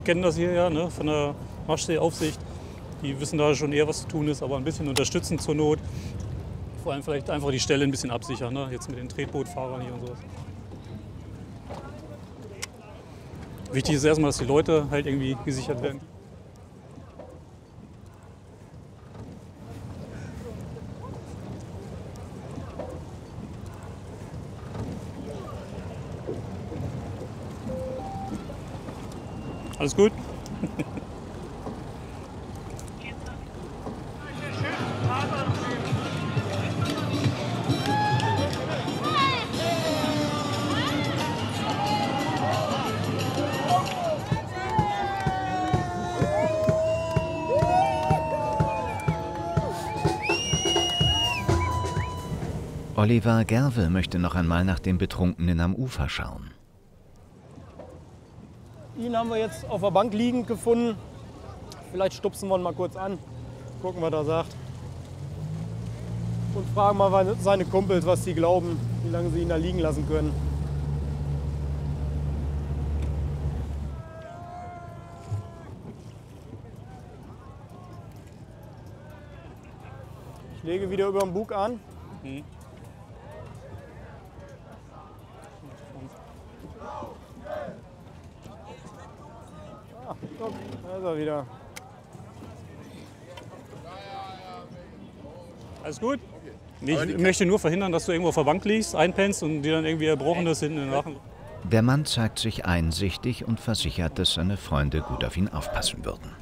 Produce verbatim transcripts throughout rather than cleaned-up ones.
Kennen das hier ja, ne, von der Maschseeaufsicht. Die wissen da schon eher, was zu tun ist, aber ein bisschen unterstützen zur Not. Vor allem vielleicht einfach die Stelle ein bisschen absichern, ne? Jetzt mit den Tretbootfahrern hier und sowas. Wichtig ist erstmal, dass die Leute halt irgendwie gesichert werden. Alles gut? Oliver Gerwe möchte noch einmal nach dem Betrunkenen am Ufer schauen. Ihn haben wir jetzt auf der Bank liegend gefunden. Vielleicht stupsen wir ihn mal kurz an, gucken, was er sagt. Und fragen mal seine Kumpels, was sie glauben, wie lange sie ihn da liegen lassen können. Ich lege wieder über den Bug an. Mhm. Ah, guck, da ist er wieder. Alles gut? Nee, ich möchte nur verhindern, dass du irgendwo auf der Bank liegst, einpennst und dir dann irgendwie Erbrochenes hinten in den Rachen. Der Mann zeigt sich einsichtig und versichert, dass seine Freunde gut auf ihn aufpassen würden.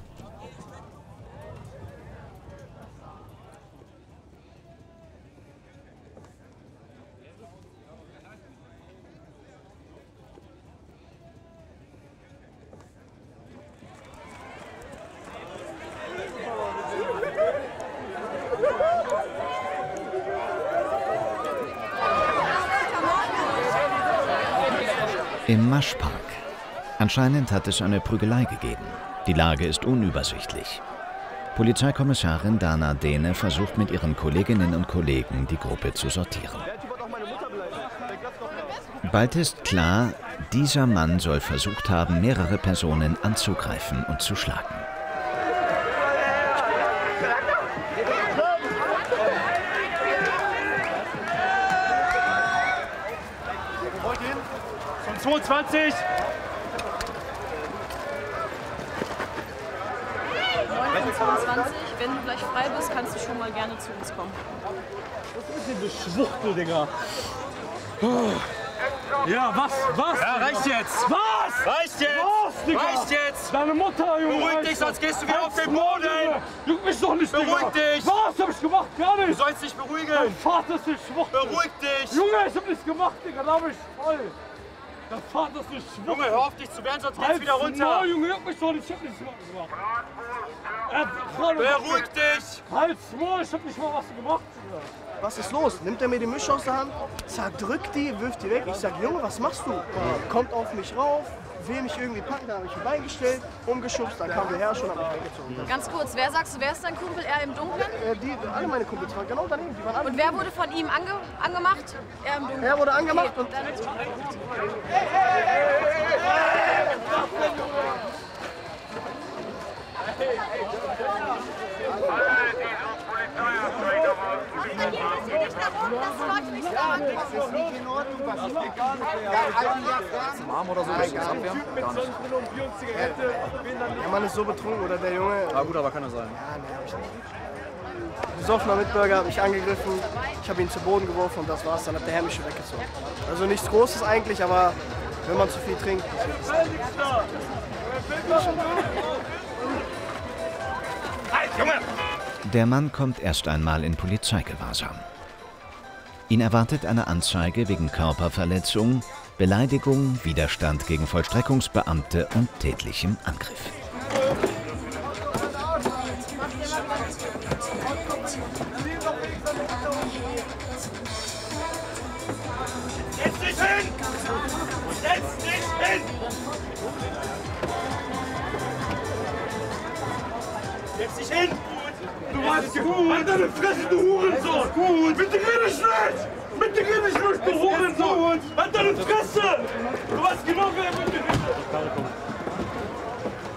Im Maschpark. Anscheinend hat es eine Prügelei gegeben. Die Lage ist unübersichtlich. Polizeikommissarin Dana Dehne versucht mit ihren Kolleginnen und Kollegen, die Gruppe zu sortieren. Bald ist klar, dieser Mann soll versucht haben, mehrere Personen anzugreifen und zu schlagen. zweiundzwanzig. zweiundzwanzig. Wenn du gleich frei bist, kannst du schon mal gerne zu uns kommen. Was ist denn das Schwuchtel, Digga? Ja, was? Was? Ja, reicht jetzt! Was? Reicht jetzt! Was, Digga? Reicht jetzt! Deine Mutter, Junge! Beruhig dich, sonst gehst du wieder auf den Boden! Juck mich doch nicht, Beruhig Digga. dich! Was hab ich gemacht? Gar Du nicht! sollst dich beruhigen! Dein Vater ist nicht Schwuchtel! Beruhig dich! Junge, ich hab nichts gemacht, Digga, da hab ich voll! Dein Vater ist nicht Schwuchtel! Junge, hör auf dich zu wehren, sonst geht's Halt wieder runter! No, Junge, juck mich doch nicht, ich hab nichts gemacht! Beruhig dich! Halt's Maul, ich hab nicht mal was gemacht, Digga. Was ist los? Nimmt er mir die Mische aus der Hand, zerdrückt die, wirft die weg. Ich sag, Junge, was machst du? Kommt auf mich rauf, will mich irgendwie packen, dann habe ich ein Bein gestellt, umgeschubst, dann kam der Herr schon, hat mich weggezogen. Ganz kurz, wer sagst du, wer ist dein Kumpel? Er im Dunkeln? Äh, die, alle meine Kumpels waren genau daneben, die waren alle. Und wer wurde von ihm ange angemacht? Er im Dunkeln. Er wurde angemacht okay, und... Dann Zum Arm oder so, willst du das abwehren? Gar nicht. Der Mann ist so betrunken, oder der Junge. Ah gut, aber kann er sein. Besoffener Mitbürger hat mich angegriffen, ich habe ihn zu Boden geworfen und das war's, dann hat der Herr mich schon weggezogen. Also nichts Großes eigentlich, aber wenn man zu viel trinkt, passiert das. Halt, Junge! Der Mann kommt erst einmal in Polizeigewahrsam. Ihn erwartet eine Anzeige wegen Körperverletzung, Beleidigung, Widerstand gegen Vollstreckungsbeamte und tätlichem Angriff. Setz dich hin! Setz dich hin! Setz dich hin! Du warst gut! Halt deine Fresse, du Hurensohn! Gut! Bitte geh nicht mit! Bitte geh nicht mit, du Hurensohn! Halt deine Fresse! Du weißt genau, wer mit dir ist!